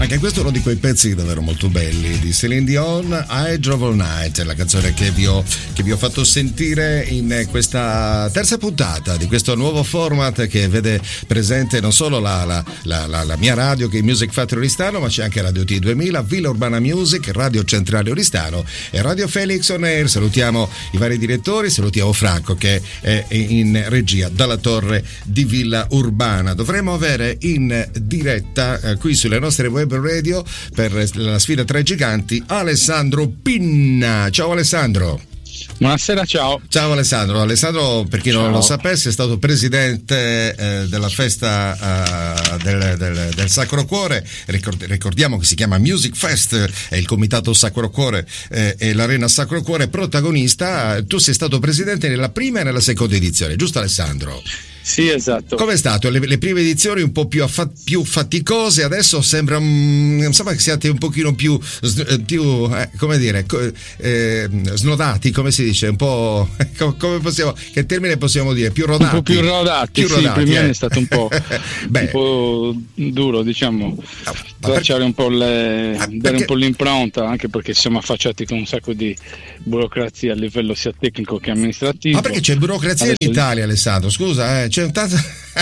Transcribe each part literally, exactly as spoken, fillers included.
Anche questo è uno di quei pezzi davvero molto belli di Celine Dion, I Drove All Night, la canzone che vi ho, che vi ho fatto sentire in questa terza puntata di questo nuovo format che vede presente non solo la, la, la, la, la mia radio che è Music Factory Oristano, ma c'è anche Radio T duemila, Villa Urbana Music, Radio Centrale Oristano e Radio Felix On Air. Salutiamo i vari direttori, salutiamo Franco che è in regia dalla torre di Villa Urbana. Dovremo avere in diretta eh, qui sulle nostre web radio per la sfida tra i giganti Alessandro Pinna. Ciao Alessandro. Buonasera, ciao. Ciao Alessandro. Alessandro, per chi ciao. non lo sapesse, è stato presidente eh, della festa eh, del, del, del Sacro Cuore. Ricord- ricordiamo che si chiama Music Fest, è il comitato Sacro Cuore eh, e l'Arena Sacro Cuore protagonista. Tu sei stato presidente nella prima e nella seconda edizione, giusto Alessandro? Sì, esatto. Com'è stato? Le, le prime edizioni un po' più, affa- più faticose, adesso sembra mm, sembra che siate un pochino più, più eh, come dire, eh, snodati, come si dice, un po' come possiamo, che termine possiamo dire? Più rodati. Un po' più rodati, più sì, rodati, i primi eh. anni è stato un po', un po' duro, diciamo, no, tracciare un po' le, ah, dare perché... un po' l'impronta, anche perché siamo affacciati con un sacco di burocrazia a livello sia tecnico che amministrativo. Ma perché c'è burocrazia adesso... in Italia, Alessandro? Scusa, eh, c'è un tanto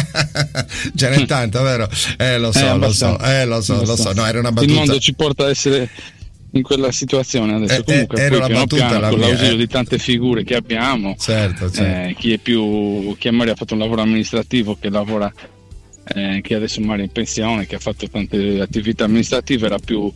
ce n'è tanto, vero? Eh lo so, eh, lo so, eh lo so, lo so. No, era una battuta. Il mondo ci porta ad essere in quella situazione adesso. Eh, comunque era poi una piano battuta piano, la con mia, l'ausilio eh. di tante figure che abbiamo, certo, certo. Eh, chi è più, chi magari ha fatto un lavoro amministrativo, che lavora eh, che adesso magari è in pensione, che ha fatto tante attività amministrative, era più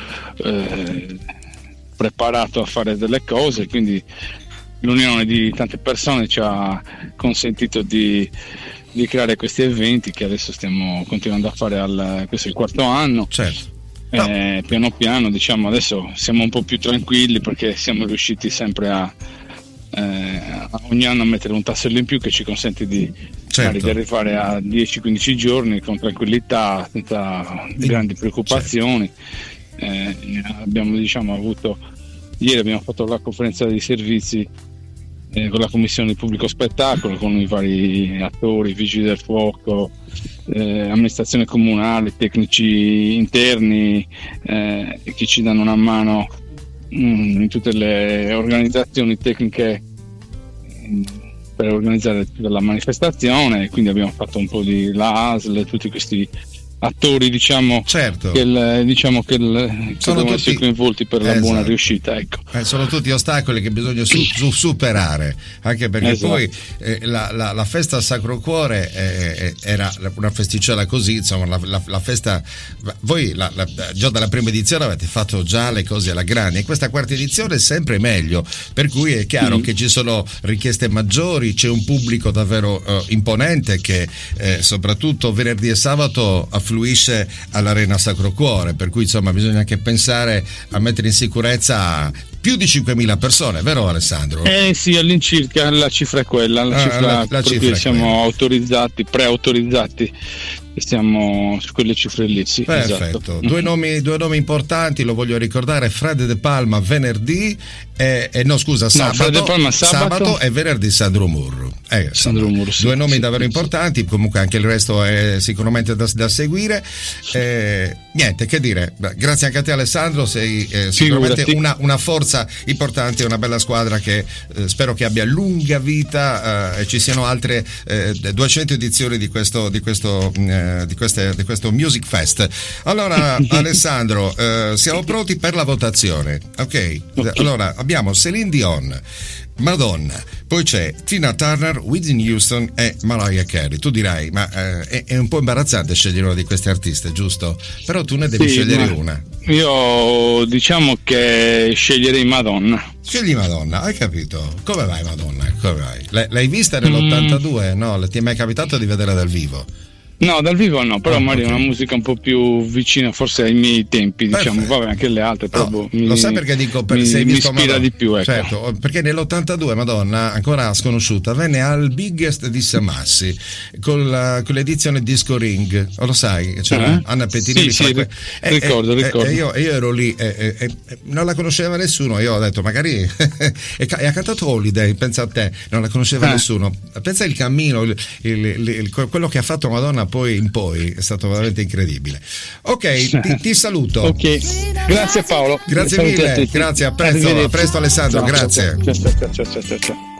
eh, preparato a fare delle cose, quindi l'unione di tante persone ci ha consentito di, di creare questi eventi che adesso stiamo continuando a fare al, questo è il quarto anno. Certo. Eh, no. Piano piano, diciamo, adesso siamo un po' più tranquilli perché siamo riusciti sempre a, eh, a ogni anno a mettere un tassello in più che ci consente di, certo. di arrivare a dieci quindici giorni con tranquillità, senza grandi preoccupazioni. Certo. Eh, abbiamo diciamo avuto ieri abbiamo fatto la conferenza dei servizi eh, con la commissione di pubblico spettacolo, con i vari attori, vigili del fuoco, eh, amministrazione comunale, tecnici interni, eh, che ci danno una mano mh, in tutte le organizzazioni tecniche mh, per organizzare tutta la manifestazione. Quindi abbiamo fatto un po' di la A S L, tutti questi attori, diciamo, certo. che, il, diciamo che, il, che sono tutti essere coinvolti per la esatto. buona riuscita, ecco. Eh, sono tutti ostacoli che bisogna su, su, superare, anche perché esatto. poi eh, la, la, la festa al Sacro Cuore eh, era una festicella così, insomma, la, la, la festa, voi la, la, già dalla prima edizione avete fatto già le cose alla grande, e questa quarta edizione è sempre meglio, per cui è chiaro mm. che ci sono richieste maggiori, c'è un pubblico davvero uh, imponente che eh, soprattutto venerdì e sabato affluisce all'Arena Sacro Cuore, per cui insomma bisogna anche pensare a mettere in sicurezza più di cinquemila persone, vero Alessandro? Eh sì, all'incirca la cifra è quella, la ah, cifra la, la cifra siamo quella. autorizzati, preautorizzati, stiamo su quelle cifre lì, sì. Perfetto. Esatto. Due nomi, due nomi importanti, lo voglio ricordare: Fred De Palma venerdì e, e no scusa sabato, no, Fred De Palma sabato. sabato e venerdì Sandro Murro. Eh, Sandro Murro sì, due nomi sì, davvero sì. importanti, comunque anche il resto è sicuramente da, da seguire. Eh, niente che dire, grazie anche a te Alessandro, sei eh, sicuramente una, una forza importante, una bella squadra che eh, spero che abbia lunga vita eh, e ci siano altre eh, duecento edizioni di questo di questo eh, di queste di questo Music Fest. Allora Alessandro, eh, siamo pronti per la votazione, ok? okay. Allora abbiamo Celine Dion, Madonna, poi c'è Tina Turner, Whitney Houston e Mariah Carey. Tu dirai, ma eh, è, è un po' imbarazzante scegliere una di queste artiste, giusto? Però tu ne devi sì, scegliere una. Io diciamo che sceglierei Madonna. Scegli Madonna, hai capito? Come vai Madonna? Come vai? L- l'hai vista nell'ottantadue? Mm. No? Ti è mai capitato di vederla dal vivo? No, dal vivo no, però oh, magari okay. una musica un po' più vicina forse ai miei tempi, diciamo. Perfetto. Vabbè, anche le altre però no, mi, lo sai perché dico per, mi, sei mi visto ispira Madonna. Di più, ecco. Certo, perché nell'ottantadue Madonna, ancora sconosciuta, venne al Biggest di Samassi con, la, con l'edizione Disco Ring, lo sai, c'era uh-huh. Anna Pettinelli. Sì, sì, que- e, ricordo, e, ricordo. E io, io ero lì e, e, e non la conosceva nessuno, io ho detto magari e, e ha cantato Holiday, pensa a te, non la conosceva eh. nessuno, pensa il cammino, il, il, il, il, quello che ha fatto Madonna ma poi in poi è stato veramente incredibile. Ok, ti, ti saluto. Ok, grazie Paolo. Grazie mille, grazie, a presto, a presto Alessandro, ciao, grazie. Ciao, ciao, ciao, ciao, ciao, ciao.